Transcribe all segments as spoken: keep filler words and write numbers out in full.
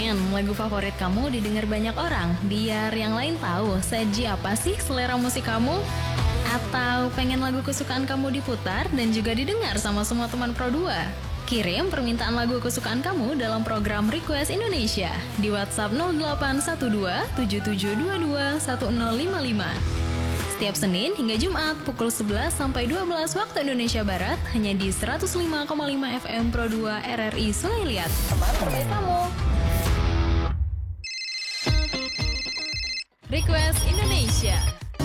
Pengen lagu favorit kamu didengar banyak orang, biar yang lain tahu seji apa sih selera musik kamu? Atau pengen lagu kesukaan kamu diputar dan juga didengar sama semua teman Pro dua? Kirim permintaan lagu kesukaan kamu dalam program Request Indonesia di WhatsApp nol delapan satu dua tujuh tujuh dua dua satu nol lima lima. Setiap Senin hingga Jumat pukul sebelas sampai dua belas waktu Indonesia Barat hanya di seratus lima koma lima F M Pro dua R R I Sungai Liat. Teman terbaik kamu. Request Indonesia.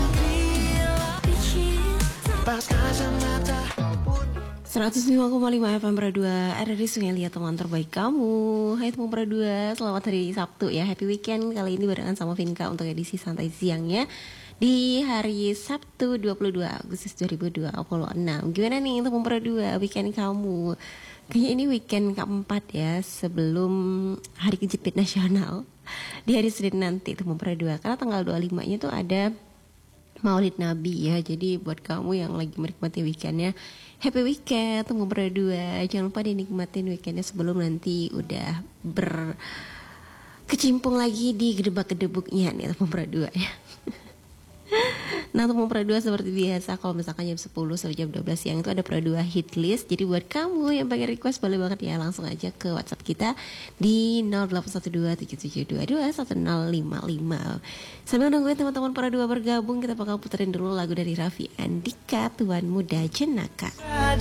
seratus lima koma lima F M Pro dua R R I Sungai Liat, teman terbaik kamu. Hai teman Pro dua, selamat hari Sabtu ya. Happy weekend kali ini barengan sama Vinka untuk edisi santai siangnya di hari Sabtu dua puluh dua Agustus dua ribu dua puluh enam. Gimana nih teman Pro dua weekend kamu? Kayaknya ini weekend keempat ya sebelum Hari Kejepit Nasional di hari Senin nanti teman Pro dua. Karena tanggal dua puluh lima nya tuh ada Maulid Nabi ya. Jadi buat kamu yang lagi menikmati weekendnya, happy weekend teman Pro dua. Jangan lupa dinikmatin weekendnya sebelum nanti udah berkecimpung lagi di gedebak-gedebuknya nih teman Pro dua ya. Nah teman Pro dua seperti biasa, kalau misalkan jam sepuluh sampai jam dua belas siang itu ada Pro dua hit list. Jadi buat kamu yang pengen request boleh banget ya, langsung aja ke WhatsApp kita di nol delapan satu dua tujuh tujuh dua dua satu nol lima lima. Sambil nungguin teman-teman Pro dua bergabung, kita bakal puterin dulu lagu dari Raffi Andika, Tuan Muda Jenaka.